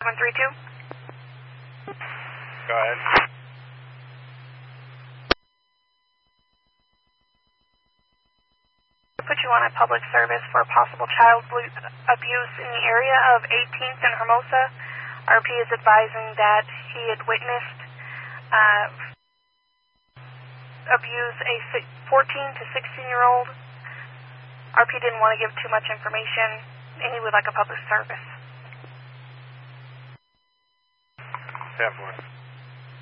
732. Go ahead. Put you on a public service for possible child abuse in the area of 18th and Hermosa. RP is advising that he had witnessed abuse a 14 to 16-year-old. RP didn't want to give too much information, and he would like a public service. 10-4.